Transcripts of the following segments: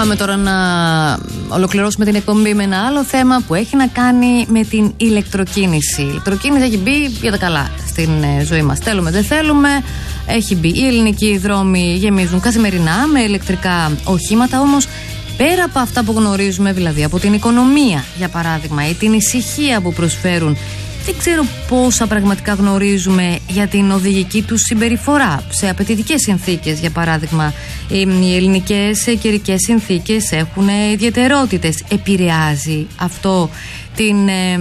Πάμε τώρα να ολοκληρώσουμε την εκπομπή με ένα άλλο θέμα που έχει να κάνει με την ηλεκτροκίνηση. Η ηλεκτροκίνηση έχει μπει για τα καλά στην ζωή μας. Θέλουμε, δεν θέλουμε, έχει μπει. Οι ελληνικοί δρόμοι γεμίζουν καθημερινά με ηλεκτρικά οχήματα, όμως πέρα από αυτά που γνωρίζουμε, δηλαδή από την οικονομία για παράδειγμα ή την ησυχία που προσφέρουν, δεν ξέρω πόσα πραγματικά γνωρίζουμε για την οδηγική τους συμπεριφορά σε απαιτητικές συνθήκες. Για παράδειγμα, οι ελληνικές καιρικές συνθήκες έχουν ιδιαιτερότητες. Επηρεάζει αυτό την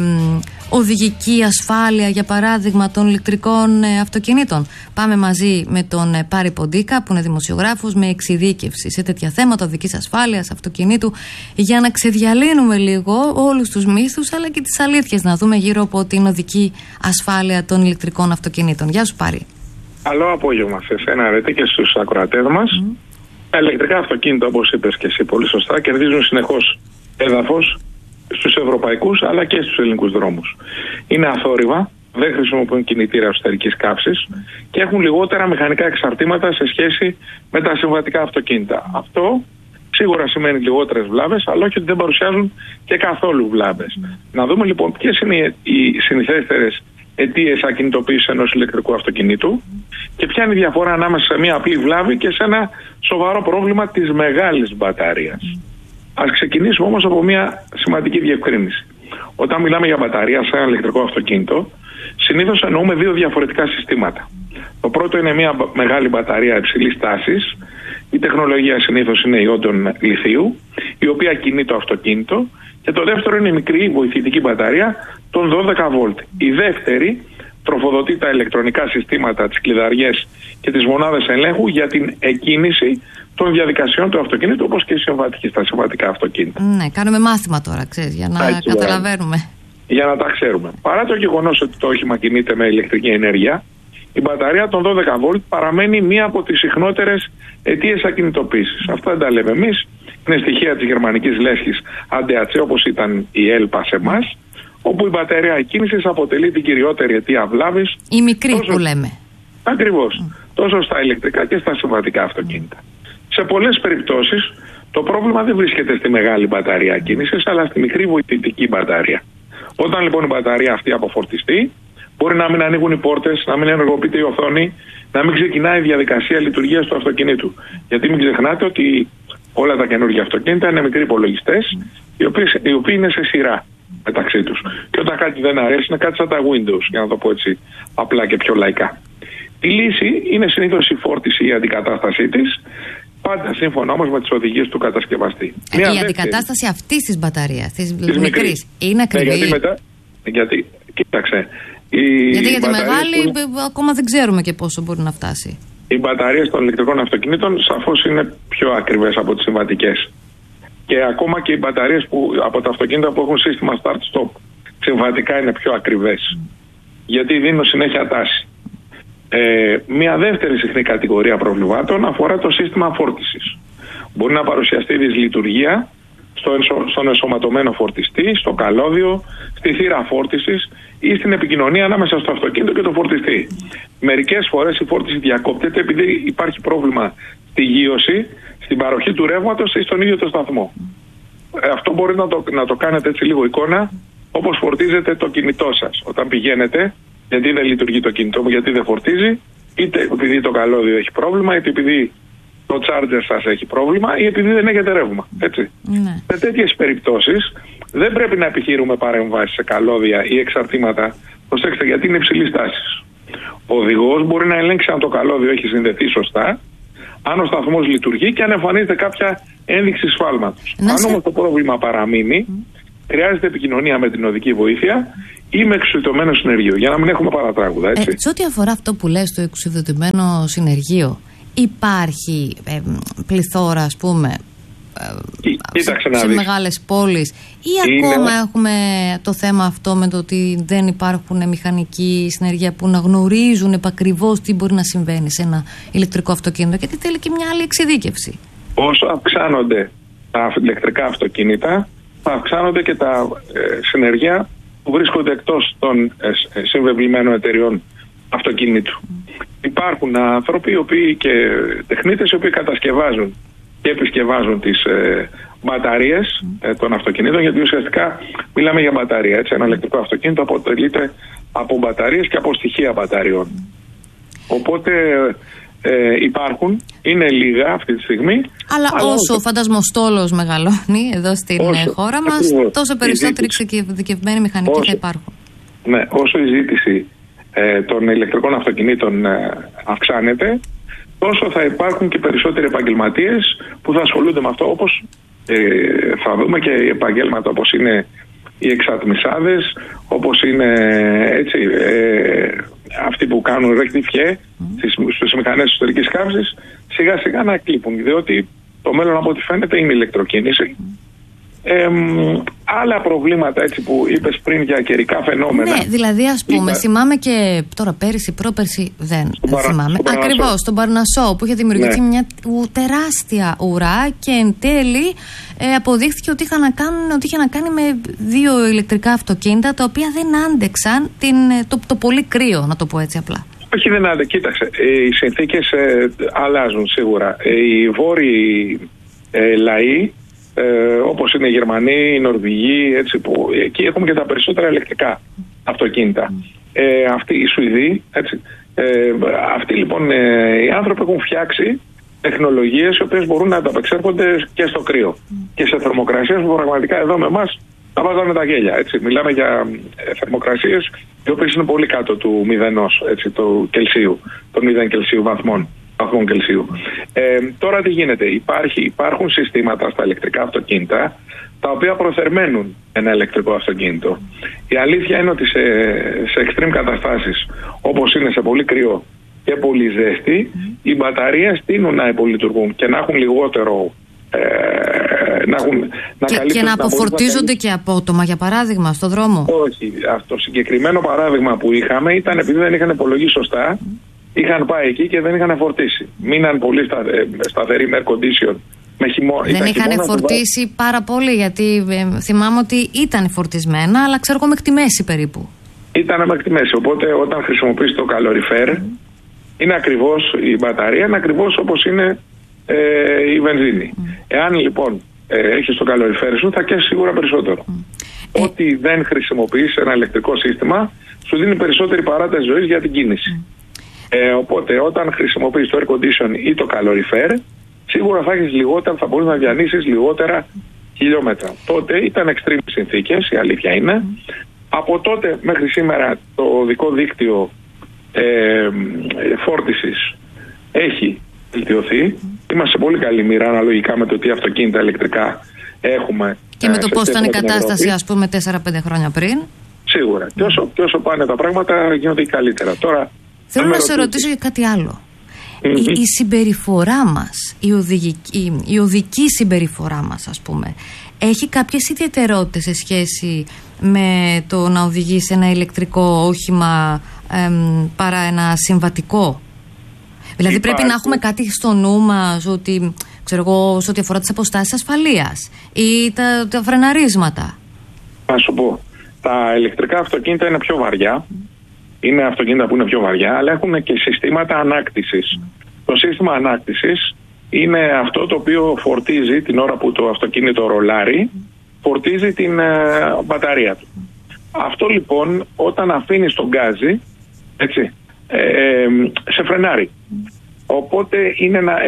οδηγική ασφάλεια, για παράδειγμα, των ηλεκτρικών αυτοκινήτων? Πάμε μαζί με τον Πάρη Ποντίκα, που είναι δημοσιογράφος με εξειδίκευση σε τέτοια θέματα οδικής ασφάλειας αυτοκινήτου, για να ξεδιαλύνουμε λίγο όλους τους μύθους αλλά και τις αλήθειες να δούμε γύρω από την οδική ασφάλεια των ηλεκτρικών αυτοκινήτων. Γεια σου, Πάρη. Καλό απόγευμα σε εσένα, Ρέτη, και στους ακροατές μας. Τα ηλεκτρικά αυτοκίνητα, όπως είπες και εσύ πολύ σωστά, κερδίζουν συνεχώς έδαφος στους ευρωπαϊκούς αλλά και στους ελληνικούς δρόμους. Είναι αθόρυβα, δεν χρησιμοποιούν κινητήρα εσωτερικής καύσης και έχουν λιγότερα μηχανικά εξαρτήματα σε σχέση με τα συμβατικά αυτοκίνητα. Αυτό σίγουρα σημαίνει λιγότερες βλάβες, αλλά όχι ότι δεν παρουσιάζουν και καθόλου βλάβες. Να δούμε λοιπόν ποιες είναι οι συνηθέστερες αιτίες ακινητοποίησης ενός ηλεκτρικού αυτοκινήτου και ποια είναι η διαφορά ανάμεσα σε μια απλή βλάβη και σε ένα σοβαρό πρόβλημα της μεγάλης μπαταρίας. Ας ξεκινήσουμε όμως από μια σημαντική διευκρίνηση. Όταν μιλάμε για μπαταρία σε ένα ηλεκτρικό αυτοκίνητο, συνήθως εννοούμε δύο διαφορετικά συστήματα. Το πρώτο είναι μια μεγάλη μπαταρία υψηλής τάσης. Η τεχνολογία συνήθως είναι ιόντων λιθίου, η οποία κινεί το αυτοκίνητο. Και το δεύτερο είναι η μικρή βοηθητική μπαταρία των 12 βολτ. Η δεύτερη τροφοδοτεί τα ηλεκτρονικά συστήματα, τις κλειδαριές και τις μονάδες ελέγχου για την εκκίνηση των διαδικασιών του αυτοκίνητου, όπως και στα συμβατικά αυτοκίνητα. Ναι, κάνουμε μάθημα τώρα, ξέρεις, για να καταλαβαίνουμε. Για να τα ξέρουμε. Παρά το γεγονός ότι το όχημα κινείται με ηλεκτρική ενέργεια, η μπαταρία των 12 βολτ παραμένει μία από τις συχνότερες αιτίες ακινητοποίησης. Αυτά δεν τα λέμε εμείς. Είναι στοιχεία της γερμανικής λέσχης ADAC, όπως ήταν η ΕΛΠΑ σε εμάς, όπου η μπαταρία εκκίνησης αποτελεί την κυριότερη αιτία βλάβης. Η μικρή που λέμε. Ακριβώς. Τόσο στα ηλεκτρικά και στα συμβατικά αυτοκίνητα. Σε πολλές περιπτώσεις το πρόβλημα δεν βρίσκεται στη μεγάλη μπαταρία κίνησης, αλλά στη μικρή βοηθητική μπαταρία. Όταν λοιπόν η μπαταρία αυτή αποφορτιστεί, μπορεί να μην ανοίγουν οι πόρτες, να μην ενεργοποιείται η οθόνη, να μην ξεκινάει η διαδικασία λειτουργίας του αυτοκινήτου. Γιατί μην ξεχνάτε ότι όλα τα καινούργια αυτοκίνητα είναι μικροί υπολογιστές, οι οποίοι είναι σε σειρά μεταξύ τους. Και όταν κάτι δεν αρέσει, είναι κάτι σαν τα Windows, για να το πω έτσι απλά και πιο λαϊκά. Η λύση είναι συνήθως η φόρτιση ή η αντικατάστασή της, πάντα σύμφωνα όμως με τις οδηγίες του κατασκευαστή. Η αντικατάσταση αυτής της μπαταρίας, της μικρής, είναι ακριβή. Γιατί κοίταξε. Γιατί για τη μεγάλη ακόμα δεν ξέρουμε και πόσο μπορεί να φτάσει. Οι μπαταρίες των ηλεκτρικών αυτοκινήτων σαφώς είναι πιο ακριβές από τις συμβατικές. Και ακόμα και οι μπαταρίες από τα αυτοκίνητα που έχουν σύστημα start-stop συμβατικά είναι πιο ακριβές. Γιατί δίνουν συνέχεια τάση. Μια δεύτερη συχνή κατηγορία προβλημάτων αφορά το σύστημα φόρτισης. Μπορεί να παρουσιαστεί δυσλειτουργία στον ενσωματωμένο φορτιστή, στο καλώδιο, στη θύρα φόρτισης ή στην επικοινωνία ανάμεσα στο αυτοκίνητο και το φορτιστή. Μερικές φορές η φόρτιση διακόπτεται επειδή υπάρχει πρόβλημα στη γείωση, στην παροχή του ρεύματος ή στον ίδιο το σταθμό. Αυτό μπορεί να το κάνετε έτσι λίγο εικόνα, όπως φορτίζετε το κινητό σας. Όταν πηγαίνετε, γιατί δεν λειτουργεί το κινητό μου, γιατί δεν φορτίζει, είτε επειδή το καλώδιο έχει πρόβλημα, είτε επειδή το charger σας έχει πρόβλημα ή επειδή δεν έχετε ρεύμα. Έτσι. Ναι. Σε τέτοιες περιπτώσεις δεν πρέπει να επιχειρούμε παρεμβάσεις σε καλώδια ή εξαρτήματα. Προσέξτε, γιατί είναι υψηλής τάσης. Ο οδηγός μπορεί να ελέγξει αν το καλώδιο έχει συνδεθεί σωστά, αν ο σταθμός λειτουργεί και αν εμφανίζεται κάποια ένδειξη σφάλματος. Αν όμως το πρόβλημα παραμείνει, χρειάζεται επικοινωνία με την οδική βοήθεια ή με εξουσιοδοτημένο συνεργείο, για να μην έχουμε παρατράγουδα. Σε ό,τι αφορά αυτό που λες, το εξουσιοδοτημένο συνεργείο, υπάρχει πληθώρα, ας πούμε, σε μεγάλες πόλεις, ή ακόμα έχουμε το θέμα αυτό με το ότι δεν υπάρχουν μηχανικοί συνεργεία που να γνωρίζουν επακριβώς τι μπορεί να συμβαίνει σε ένα ηλεκτρικό αυτοκίνητο, γιατί θέλει και μια άλλη εξειδίκευση. Όσο αυξάνονται τα ηλεκτρικά αυτοκίνητα, θα αυξάνονται και τα συνεργεία που βρίσκονται εκτός των συμβεβλημένων εταιριών αυτοκίνητου. Υπάρχουν άνθρωποι και τεχνίτες οι οποίοι κατασκευάζουν και επισκευάζουν τις μπαταρίες των αυτοκινήτων, γιατί ουσιαστικά μιλάμε για μπαταρία. Έτσι, ένα ηλεκτρικό αυτοκίνητο αποτελείται από μπαταρίες και από στοιχεία μπαταριών. Οπότε υπάρχουν, είναι λίγα αυτή τη στιγμή. Αλλά όσο ο φαντασμοστόλος μεγαλώνει εδώ στην χώρα μας, τόσο περισσότεροι εξειδικευμένοι μηχανικοί θα υπάρχουν. Ναι, όσο η ζήτηση των ηλεκτρικών αυτοκινήτων αυξάνεται, τόσο θα υπάρχουν και περισσότεροι επαγγελματίες που θα ασχολούνται με αυτό, όπως θα δούμε και επαγγέλματα όπως είναι οι εξατμισάδες, όπως είναι έτσι, αυτοί που κάνουν ρεκτιφιέ στις μηχανές εσωτερικής καύσης, σιγά σιγά να εκλείπουν, διότι το μέλλον από ό,τι φαίνεται είναι η ηλεκτροκίνηση. Άλλα προβλήματα έτσι που είπες πριν για καιρικά φαινόμενα. Ναι, δηλαδή ας πούμε, θυμάμαι και τώρα πέρυσι, πρόπερσι δεν θυμάμαι. Ακριβώς, στον Παρνασσό που είχε δημιουργηθεί μια τεράστια ουρά και εν τέλει αποδείχθηκε ότι είχε να κάνει με 2 ηλεκτρικά αυτοκίνητα τα οποία δεν άντεξαν το πολύ κρύο, να το πω έτσι απλά. Όχι, δεν άντεξαν. Κοίταξε, οι συνθήκες αλλάζουν σίγουρα. Οι βόρειοι λαοί, όπως είναι οι Γερμανοί, οι Νορβηγοί, έτσι, που εκεί έχουμε και τα περισσότερα ηλεκτρικά αυτοκίνητα. Αυτοί οι Σουηδοί, έτσι, αυτοί λοιπόν οι άνθρωποι έχουν φτιάξει τεχνολογίες οι οποίες μπορούν να ανταπεξέρχονται και στο κρύο και σε θερμοκρασίες που πραγματικά εδώ με εμάς θα βάζανε τα γέλια. Έτσι. Μιλάμε για θερμοκρασίες οι οποίες είναι πολύ κάτω του 0, έτσι, του Κελσίου, των 0 Κελσίου βαθμών Κελσίου. Τώρα τι γίνεται, υπάρχουν συστήματα στα ηλεκτρικά αυτοκίνητα τα οποία προθερμαίνουν ένα ηλεκτρικό αυτοκίνητο. Η αλήθεια είναι ότι σε extreme καταστάσεις, όπως είναι σε πολύ κρύο και πολύ ζέστη, οι μπαταρίες τείνουν να υπολειτουργούν και να έχουν λιγότερο και να αποφορτίζονται και απότομα, για παράδειγμα, στο δρόμο. Όχι, το συγκεκριμένο παράδειγμα που είχαμε ήταν επειδή δεν είχαν υπολογίσει σωστά. Είχαν πάει εκεί και δεν είχαν φορτίσει. Μείναν πολύ σταθεροί με air condition. Δεν είχαν φορτίσει πάρα πολύ, γιατί θυμάμαι ότι ήταν φορτισμένα, αλλά ξέρω εγώ μέχρι τη μέση περίπου. Ήταν μέχρι τη μέση. Οπότε όταν χρησιμοποιείς το καλοριφέρ, είναι ακριβώς η μπαταρία, είναι ακριβώς όπως είναι η βενζίνη. Εάν λοιπόν έχεις το καλοριφέρ σου, θα καίσεις σίγουρα περισσότερο. Ό,τι δεν χρησιμοποιείς ένα ηλεκτρικό σύστημα, σου δίνει περισσότερη παράταση ζωής για την κίνηση. Οπότε όταν χρησιμοποιείς το air condition ή το καλοριφέρ, σίγουρα θα έχεις λιγότερα, θα μπορείς να διανύσεις λιγότερα χιλιόμετρα. Τότε ήταν extreme συνθήκες, η αλήθεια είναι. Από τότε μέχρι σήμερα το οδικό δίκτυο φόρτισης έχει βελτιωθεί. Είμαστε σε πολύ καλή μοίρα αναλογικά με το τι αυτοκίνητα ηλεκτρικά έχουμε. Και με το πώς ήταν η κατάσταση, ας πούμε, 4-5 χρόνια πριν. Σίγουρα. Και όσο πάνε τα πράγματα γίνονται καλύτερα. Τώρα, θέλω να σε ρωτήσω για κάτι άλλο. Η συμπεριφορά μας, η οδική συμπεριφορά μας, ας πούμε, έχει κάποιες ιδιαιτερότητες σε σχέση με το να οδηγήσει ένα ηλεκτρικό όχημα παρά ένα συμβατικό? Δηλαδή πρέπει να έχουμε κάτι στο νου μας, ότι, ξέρω εγώ, σε ό,τι αφορά τις αποστάσεις ασφαλείας ή τα φρεναρίσματα. Να σου πω, τα ηλεκτρικά αυτοκίνητα είναι πιο βαριά. Είναι αυτοκίνητα που είναι πιο βαριά, αλλά έχουν και συστήματα ανάκτησης. Το σύστημα ανάκτησης είναι αυτό το οποίο φορτίζει την ώρα που το αυτοκίνητο ρολάρει, φορτίζει την μπαταρία του. Αυτό λοιπόν όταν αφήνεις τον γκάζι, έτσι, σε φρενάρει. Οπότε είναι ένα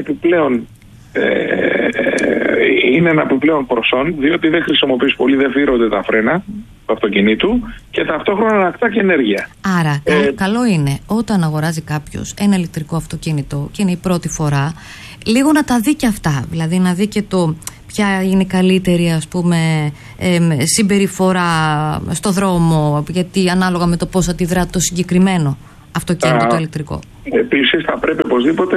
επιπλέον προσόν, διότι δεν χρησιμοποιείς πολύ, δεν φύρονται τα φρένα του αυτοκινήτου και ταυτόχρονα ανακτά και ενέργεια. Άρα καλό είναι όταν αγοράζει κάποιος ένα ηλεκτρικό αυτοκίνητο και είναι η πρώτη φορά, λίγο να τα δει και αυτά, δηλαδή να δει και ποια είναι η καλύτερη, ας πούμε, συμπεριφορά στο δρόμο, γιατί ανάλογα με το πώς αντιδρά το συγκεκριμένο αυτοκίνητο το ηλεκτρικό. Επίσης θα πρέπει οπωσδήποτε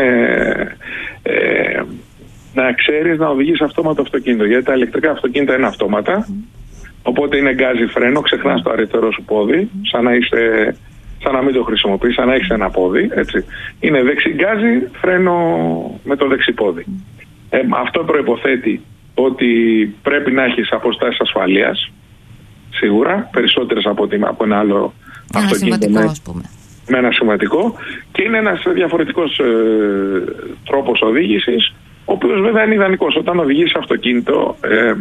να ξέρεις να οδηγείς αυτόματο αυτοκίνητο, γιατί τα ηλεκτρικά αυτοκίνητα είναι αυτόματα, οπότε είναι γκάζι φρένο, ξεχνάς το αριστερό σου πόδι, σαν να μην το χρησιμοποιείς, σαν να έχεις ένα πόδι, έτσι. Είναι δεξί γκάζι, φρένο με το δεξί πόδι. Αυτό προϋποθέτει ότι πρέπει να έχεις αποστάσεις ασφαλείας, σίγουρα, περισσότερες από ένα άλλο αυτοκίνητο. Ας πούμε. Με ένα συμβατικό, και είναι ένας διαφορετικός τρόπος οδήγησης, ο οποίος βέβαια είναι ιδανικός. Όταν οδηγείς αυτοκίνητο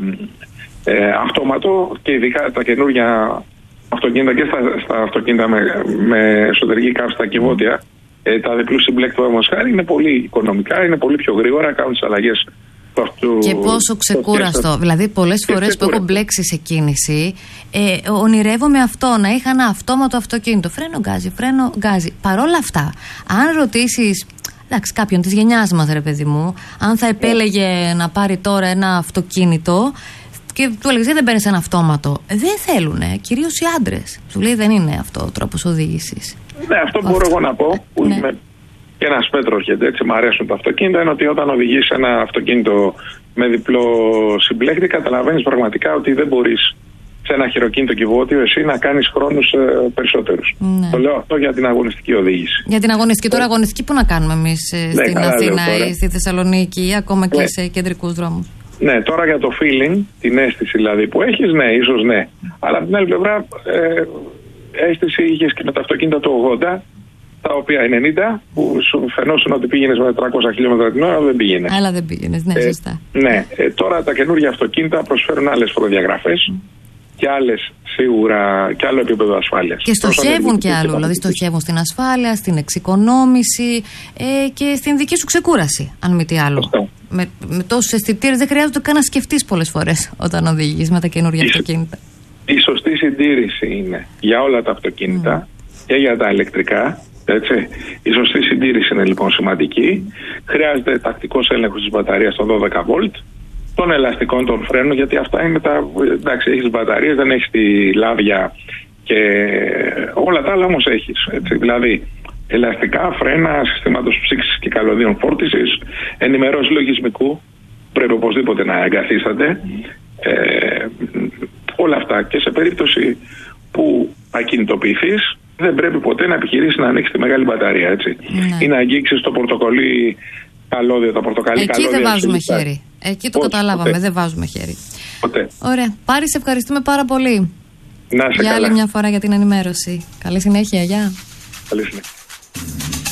αυτόματο, και ειδικά τα καινούργια αυτοκίνητα και στα αυτοκίνητα με εσωτερική καύση, τα κυβότια, τα διπλού συμπλέκτου χάρη, είναι πολύ οικονομικά, είναι πολύ πιο γρήγορα, κάνουν τις αλλαγές του αυτού. Και πόσο ξεκούραστο. Δηλαδή, πολλές φορές που έχω μπλέξει σε κίνηση, ονειρεύομαι αυτό, να είχα ένα αυτόματο αυτοκίνητο. Φρένο γκάζι. Παρόλα αυτά, αν ρωτήσεις κάποιον της γενιάς μας, ρε παιδί μου, αν θα επέλεγε να πάρει τώρα ένα αυτοκίνητο και του έλεγε δεν παίρνεις ένα αυτόματο, δεν θέλουνε, κυρίως οι άντρες. Σου λέει δεν είναι αυτό ο τρόπος οδήγησης. Ναι, αυτό μπορώ εγώ να πω, που είμαι και ένας πέτρος, γιατί έτσι μου αρέσουν τα αυτοκίνητα, είναι ότι όταν οδηγείς ένα αυτοκίνητο με διπλό συμπλέκτη, καταλαβαίνεις πραγματικά ότι δεν μπορείς σε ένα χειροκίνητο κυβότιο εσύ να κάνεις χρόνους περισσότερους. Ναι. Το λέω αυτό για την αγωνιστική οδήγηση. Για την αγωνιστική. Τώρα αγωνιστική που να κάνουμε εμείς στην Αθήνα ή στη Θεσσαλονίκη ή ακόμα και σε κεντρικούς δρόμους. Ναι, τώρα για το feeling, την αίσθηση δηλαδή που έχεις, ναι, ίσως ναι. Αλλά από την άλλη πλευρά, αίσθηση είχες και με τα αυτοκίνητα του 80, τα οποία 90, που σου φαινόσουν ότι πήγαινες με 300 χιλιόμετρα την ώρα, δεν πήγαινες. Αλλά δεν πήγαινες, ναι, σωστά. Ναι, τώρα τα καινούργια αυτοκίνητα προσφέρουν άλλες προδιαγραφές και άλλες σίγουρα και άλλο επίπεδο ασφάλειας. Και στοχεύουν και άλλο, δηλαδή στοχεύουν στην ασφάλεια, στην εξοικονόμηση και στην δική σου ξεκούραση, αν μη τι άλλο. Με τόσους αισθητήρες δεν χρειάζεται καν να σκεφτείς πολλές φορές όταν οδηγείς με τα καινούργια αυτοκίνητα. Η σωστή συντήρηση είναι για όλα τα αυτοκίνητα και για τα ηλεκτρικά. Έτσι. Η σωστή συντήρηση είναι λοιπόν σημαντική. Χρειάζεται τακτικός έλεγχος της μπαταρίας των 12 βολτ, των ελαστικών των φρένων, γιατί αυτά είναι τα. Εντάξει, έχεις μπαταρίες, δεν έχεις τη λάδια και όλα τα άλλα όμως έχεις. Έτσι. Δηλαδή, ελαστικά, φρένα, συστήματος ψήξης και καλωδίων φόρτισης, ενημερώσεις λογισμικού, πρέπει οπωσδήποτε να εγκαθίσταται. Όλα αυτά. Και σε περίπτωση που ακινητοποιηθείς, δεν πρέπει ποτέ να επιχειρήσεις να ανοίξεις τη μεγάλη μπαταρία. Έτσι. Ή να αγγίξεις το πορτοκαλί καλώδιο, τα πορτοκαλί καλώδια. Εκεί δεν βάζουμε χέρι. Εκεί το καταλάβαμε, ποτέ. Δεν βάζουμε χέρι. Ποτέ. Ωραία. Πάρη, σε ευχαριστούμε πάρα πολύ. Να σε για άλλη μια φορά για την ενημέρωση. Καλή συνέχεια, γεια. Καλή συνέχεια.